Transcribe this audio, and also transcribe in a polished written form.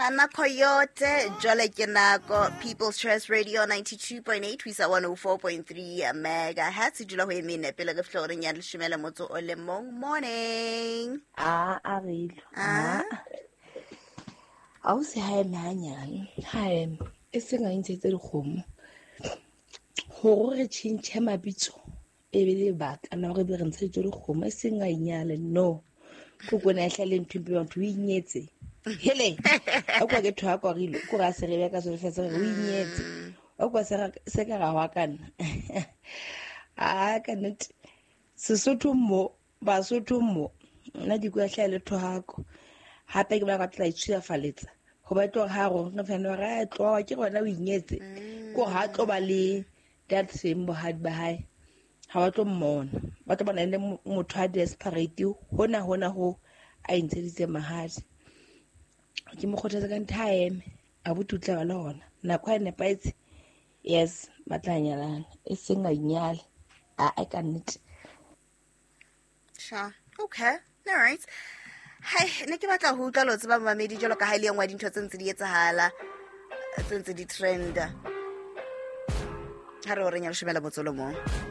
Nana Coyote, jwale ke nako People's Choice Radio 92.8 wisa 104.3 megahertz dula ho emene pele ke floreng ya leshimela motso o le mong morning. Arilo. Au se hae nanyane. Hae e senga intse dikgomo. Ho re tshintse mabitso e be le baka na re be re ntse dikgomo e senga inyale no. Go bona hlale nthimpe batho o inyetse. Hele a kwa ke thwa kwa rile go ga se re ka se fetse o inyetse a kwa se ka ga wa kana ka net Sesotho mo Basotho mo nna di kwa hlale thwako hape ke ba ka tla itshia faletsa go ba tlo ga go re fana ga tlo ke gona o inyetse go ha tlo ba le that sembo had ba hae ha wa tlo mmona ba tlo bana le motho a desperate hona ho a intseditse mahadi ke mo khothatsa ka time a botutla ba lona na kwa ne paitse yes batlanyalana e senga inyale I can't. Sure. Okay. All right. Hai ne ke batla ho utlwa lotse ba mamedi jalo ka ha ile ngwa dintho tse ntse di etsahala tse ntse di trend ha re o renya le shebela botsolo mo